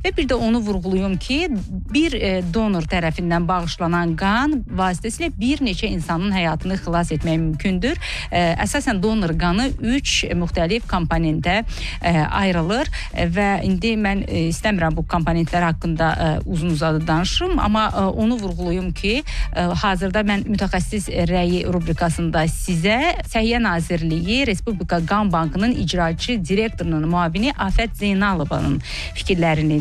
Və bir də onu vurğuluyum ki, bir donor tərəfindən bağışlanan qan vasitəsilə bir neçə insanın həyatını xilas etmək mümkündür. Əsasən donor qanı 3 müxtəlif komponentə ayrılır və indi mən istəmirəm bu komponentlər haqqında uzun-uzadı danışım, amma onu vurğuluyum ki, hazırda mən mütəxəssis rəyi rubrikasında sizə Səhiyyə Nazirliyi Respublika Qan Bankının icraçı direktorunun müavini Afət Zeynalovanın fikirlərini